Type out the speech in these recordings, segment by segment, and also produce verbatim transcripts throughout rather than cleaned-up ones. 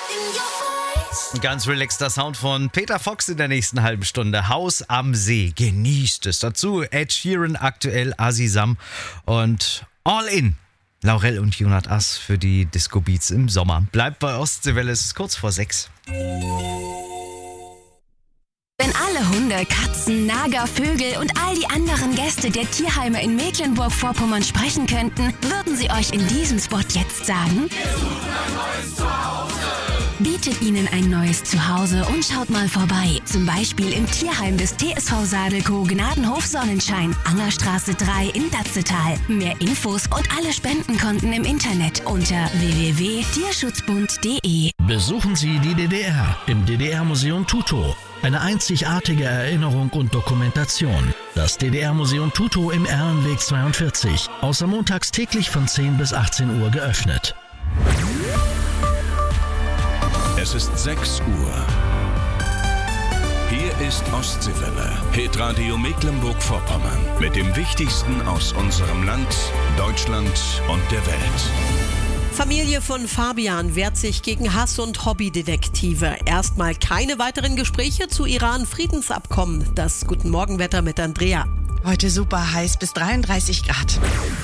Ganz relaxter Sound von Peter Fox in der nächsten halben Stunde. Haus am See, genießt es. Dazu Ed Sheeran, aktuell Azizam und All In. Laurel und Jonas Ass für die Disco Beats im Sommer. Bleibt bei Ostseewelle, es ist kurz vor sechs. Wenn alle Hunde, Katzen, Nager, Vögel und all die anderen Gäste der Tierheime in Mecklenburg-Vorpommern sprechen könnten, würden sie euch in diesem Spot jetzt sagen: Wir suchen ein neues Zuhause. Bietet ihnen ein neues Zuhause und schaut mal vorbei. Zum Beispiel im Tierheim des T S V Sadelkow Gnadenhof Sonnenschein, Angerstraße drei in Datzetal. Mehr Infos und alle Spendenkonten im Internet unter w w w punkt tierschutzbund punkt d e. Besuchen Sie die D D R im D D R-Museum Tutow. Eine einzigartige Erinnerung und Dokumentation. Das D D R-Museum Tutow im Erlenweg zweiundvierzig. Außer montags täglich von zehn bis achtzehn Uhr geöffnet. Es ist sechs Uhr. Hier ist Ostseewelle, Hitradio Mecklenburg-Vorpommern. Mit dem Wichtigsten aus unserem Land, Deutschland und der Welt. Familie von Fabian wehrt sich gegen Hass und Hobbydetektive. Erstmal keine weiteren Gespräche zu Iran-Friedensabkommen. Das Guten Morgen-Wetter mit Andrea. Heute super heiß bis dreiunddreißig Grad.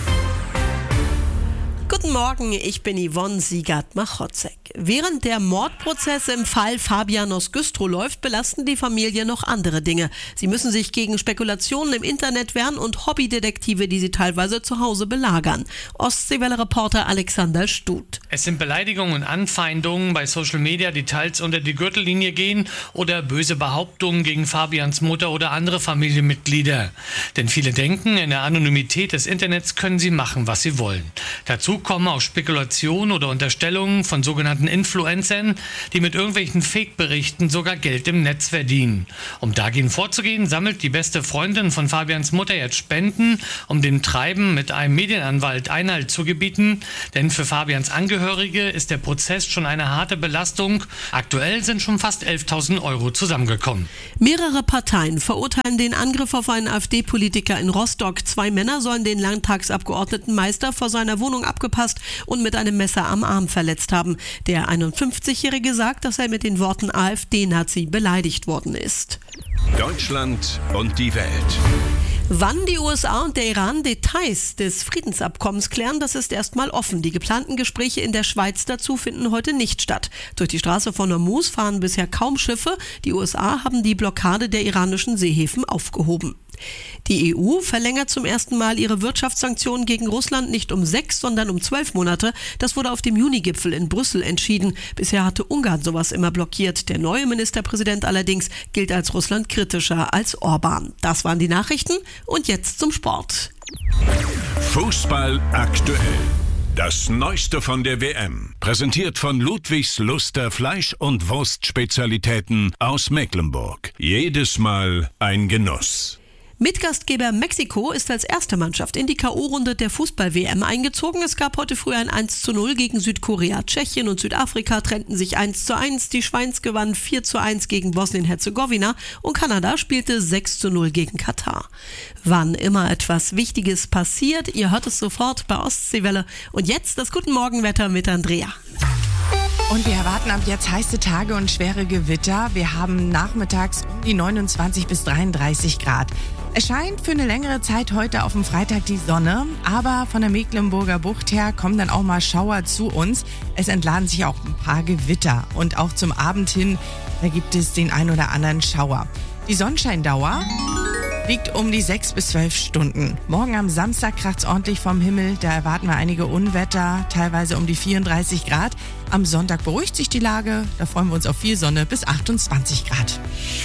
Guten Morgen, ich bin Yvonne Siegert-Machotzek. Während der Mordprozess im Fall Fabian aus Güstrow läuft, belasten die Familie noch andere Dinge. Sie müssen sich gegen Spekulationen im Internet wehren und Hobbydetektive, die sie teilweise zu Hause belagern. Ostseewelle-Reporter Alexander Stut. Es sind Beleidigungen und Anfeindungen bei Social Media, die teils unter die Gürtellinie gehen, oder böse Behauptungen gegen Fabians Mutter oder andere Familienmitglieder. Denn viele denken, in der Anonymität des Internets können sie machen, was sie wollen. Dazu kommen auch Spekulationen oder Unterstellungen von sogenannten Influencern, die mit irgendwelchen Fake-Berichten sogar Geld im Netz verdienen. Um dagegen vorzugehen, sammelt die beste Freundin von Fabians Mutter jetzt Spenden, um dem Treiben mit einem Medienanwalt Einhalt zu gebieten. Denn für Fabians Angehörige ist der Prozess schon eine harte Belastung. Aktuell sind schon fast elftausend Euro zusammengekommen. Mehrere Parteien verurteilen den Angriff auf einen AfD-Politiker in Rostock. Zwei Männer sollen den Landtagsabgeordneten Meister vor seiner Wohnung abgepasst und mit einem Messer am Arm verletzt haben. Der einundfünfzigjährige sagt, dass er mit den Worten AfD-Nazi beleidigt worden ist. Deutschland und die Welt. Wann die U S A und der Iran Details des Friedensabkommens klären, das ist erstmal offen. Die geplanten Gespräche in der Schweiz dazu finden heute nicht statt. Durch die Straße von Hormuz fahren bisher kaum Schiffe. Die U S A haben die Blockade der iranischen Seehäfen aufgehoben. Die E U verlängert zum ersten Mal ihre Wirtschaftssanktionen gegen Russland nicht um sechs, sondern um zwölf Monate. Das wurde auf dem Junigipfel in Brüssel entschieden. Bisher hatte Ungarn sowas immer blockiert. Der neue Ministerpräsident allerdings gilt als Russland kritischer als Orban. Das waren die Nachrichten und jetzt zum Sport. Fußball aktuell. Das Neueste von der W M. Präsentiert von Ludwigs Luster Fleisch- und Wurstspezialitäten aus Mecklenburg. Jedes Mal ein Genuss. Mitgastgeber Mexiko ist als erste Mannschaft in die K O-Runde der Fußball-W M eingezogen. Es gab heute früh ein eins zu null gegen Südkorea. Tschechien und Südafrika trennten sich eins zu eins. Die Schweiz gewann vier zu eins gegen Bosnien-Herzegowina und Kanada spielte sechs zu null gegen Katar. Wann immer etwas Wichtiges passiert, ihr hört es sofort bei Ostseewelle. Und jetzt das Guten Morgen-Wetter mit Andrea. Und wir erwarten ab jetzt heiße Tage und schwere Gewitter. Wir haben nachmittags um die neunundzwanzig bis dreiunddreißig Grad. Es scheint für eine längere Zeit heute auf dem Freitag die Sonne, aber von der Mecklenburger Bucht her kommen dann auch mal Schauer zu uns. Es entladen sich auch ein paar Gewitter und auch zum Abend hin, da gibt es den ein oder anderen Schauer. Die Sonnenscheindauer liegt um die sechs bis zwölf Stunden. Morgen am Samstag kracht's ordentlich vom Himmel. Da erwarten wir einige Unwetter, teilweise um die vierunddreißig Grad. Am Sonntag beruhigt sich die Lage. Da freuen wir uns auf viel Sonne bis achtundzwanzig Grad.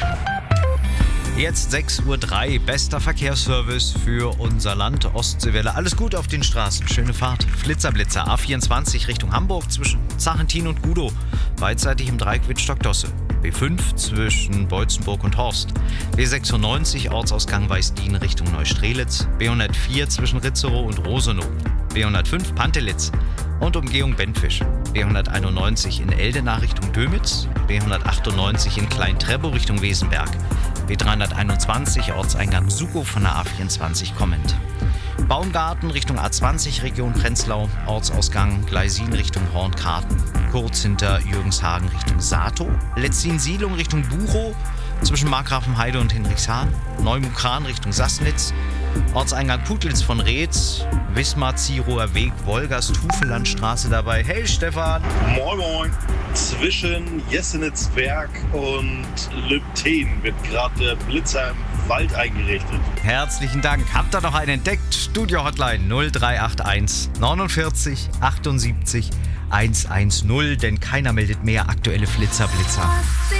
Jetzt sechs Uhr drei, bester Verkehrsservice für unser Land Ostseewelle. Alles gut auf den Straßen, schöne Fahrt. Flitzer-Blitzer, A vierundzwanzig Richtung Hamburg zwischen Zachentin und Gudow. Beidseitig im Dreieck Wittstock-Dosse. B fünf zwischen Beutzenburg und Horst. B sechsundneunzig Ortsausgang Weißdien Richtung Neustrelitz. B hundertvier zwischen Ritzerow und Rosenow. B hundertfünf Pantelitz und Umgehung Bentfisch. B hunderteinundneunzig in Eldena Richtung Dömitz. B hundertachtundneunzig in Klein-Treppow Richtung Wesenberg. B dreihunderteinundzwanzig Ortseingang Sukow von der A vierundzwanzig kommend. Baumgarten Richtung A zwanzig, Region Prenzlau, Ortsausgang Gleisin Richtung Hornkarten, kurz hinter Jürgenshagen Richtung Sato, Letzin-Siedlung Richtung Buchow, zwischen Markgrafenheide und Hinrichshahn, Neumukran Richtung Sassnitz, Ortseingang Putlitz von Reetz, Wismar-Zierower Weg, Wolgast-Hufelandstraße dabei. Hey Stefan! Moin Moin! Zwischen Jesenitzberg und Lübten wird gerade der Blitzer im Wald eingerichtet. Herzlichen Dank. Habt ihr noch einen entdeckt? Studio-Hotline null drei acht eins neunundvierzig achtundsiebzig hundertzehn, denn keiner meldet mehr aktuelle Flitzer-Blitzer.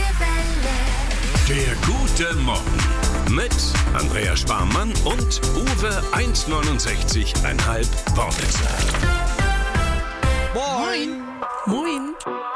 Der gute Morgen mit Andrea Sparmann und Uwe eins neunundsechzig Komma fünf Wortwitzer. Moin! Moin!